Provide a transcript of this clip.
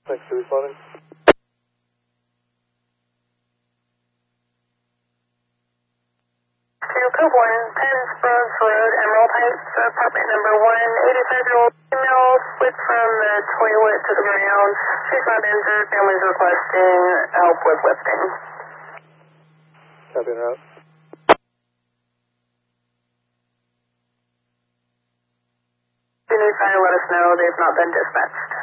Thanks for responding. Code 1, 10 Sprose Road, Emerald Heights, apartment number 1, 85-year-old female, slid from the toilet to the ground. She's not injured. Family's requesting help with lifting. Copy that. If you need fire, let us know. They've not been dispatched.